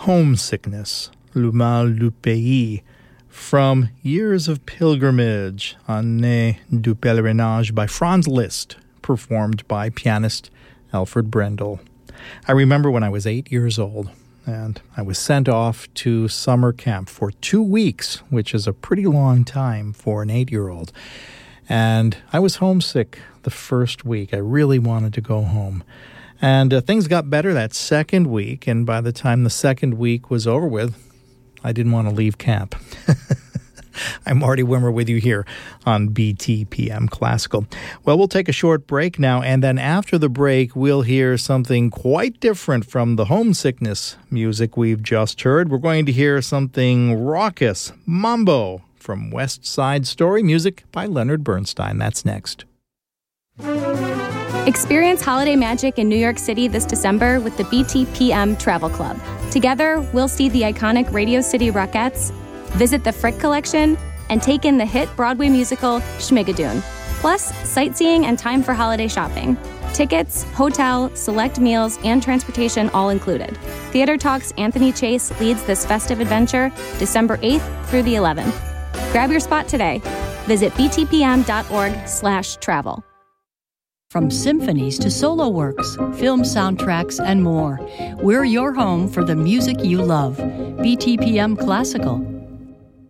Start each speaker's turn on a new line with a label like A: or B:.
A: Homesickness, Le Mal du Pays, from Years of Pilgrimage, Année du Pèlerinage by Franz Liszt, performed by pianist Alfred Brendel. I remember when I was 8 years old, and I was sent off to summer camp for 2 weeks, which is a pretty long time for an 8-year-old. And I was homesick the first week. I really wanted to go home. And things got better that second week, and by the time the second week was over with, I didn't want to leave camp. I'm Marty Wimmer with you here on BTPM Classical. Well, we'll take a short break now, and then after the break, we'll hear something quite different from the homesickness music we've just heard. We're going to hear something raucous, mambo, from West Side Story, music by Leonard Bernstein. That's next.
B: Experience holiday magic in New York City this December with the BTPM Travel Club. Together, we'll see the iconic Radio City Rockettes, visit the Frick Collection, and take in the hit Broadway musical Schmigadoon. Plus, sightseeing and time for holiday shopping. Tickets, hotel, select meals, and transportation all included. Theater Talk's Anthony Chase leads this festive adventure December 8th through the 11th. Grab your spot today. Visit btpm.org/travel.
C: From symphonies to solo works, film soundtracks, and more, we're your home for the music you love. BTPM Classical.